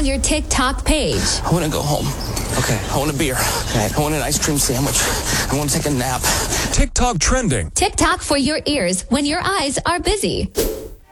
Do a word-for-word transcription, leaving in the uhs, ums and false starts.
your TikTok page. I want to go home. Okay. I want a beer. Okay. I want an ice cream sandwich. I want to take a nap. TikTok trending. TikTok for your ears when your eyes are busy.